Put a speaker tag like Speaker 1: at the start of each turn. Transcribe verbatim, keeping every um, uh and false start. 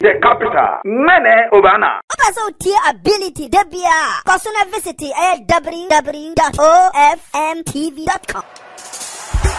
Speaker 1: the capital. Mene Obana.
Speaker 2: Also, tier ability, Debia. Personal visit, w w w dot o f m t v dot com.